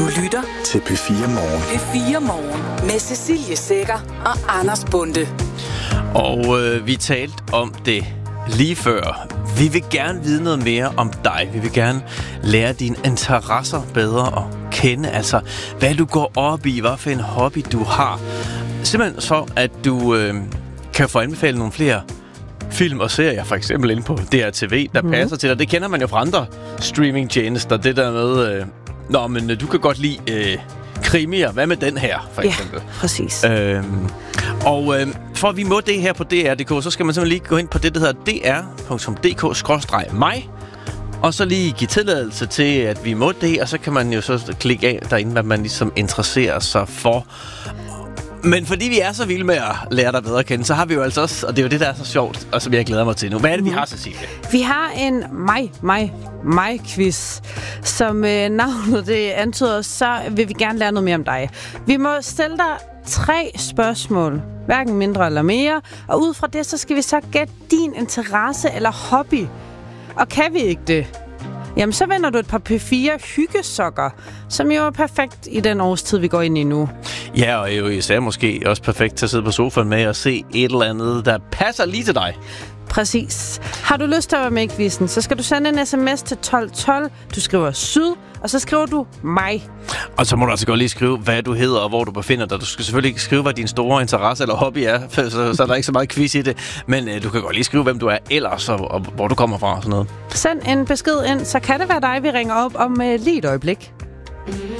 Du lytter til P4 Morgen. P4 Morgen med Cecilie Sækker og Anders Bonde. Og vi talte om det lige før. Vi vil gerne vide noget mere om dig. Vi vil gerne lære dine interesser bedre at kende. Altså, hvad du går op i, hvad for en hobby du har. Simpelthen så, at du kan få anbefalet nogle flere film og serier, for eksempel inde på DRTV, der passer til dig. Det kender man jo fra andre streamingtjenester. Det der med, men du kan godt lide krimier. Hvad med den her, for eksempel? Ja, præcis. For at vi må det her på DR.dk, så skal man simpelthen lige gå ind på det, der hedder dr.dk/mig, og så lige give tilladelse til, at vi må det, og så kan man jo så klikke af derinde, hvad man ligesom interesserer sig for. Men fordi vi er så vilde med at lære dig bedre at kende, så har vi jo altså også, og det er jo det, der er så sjovt, og som jeg glæder mig til nu. Hvad er det, vi har, Cecilie? Vi har en mig-quiz, som navnet det antyder, så vil vi gerne lære noget mere om dig. Vi må stille dig 3 spørgsmål, hverken mindre eller mere, og ud fra det, så skal vi så gætte din interesse eller hobby. Og kan vi ikke det, jamen så vender du et par P4 hyggesokker, som jo er perfekt i den årstid, vi går ind i nu. Ja, og jo især måske også perfekt til at sidde på sofaen med og se et eller andet, der passer lige til dig. Præcis. Har du lyst til at være med i quizzen, så skal du sende en sms til 1212. Du skriver syd, og så skriver du mig. Og så må du altså godt lige skrive, hvad du hedder og hvor du befinder dig. Du skal selvfølgelig ikke skrive, hvad din store interesse eller hobby er, så er der ikke så meget quiz i det. Men du kan godt lige skrive, hvem du er ellers, og hvor du kommer fra og sådan noget. Send en besked ind, så kan det være dig, vi ringer op om lige et øjeblik.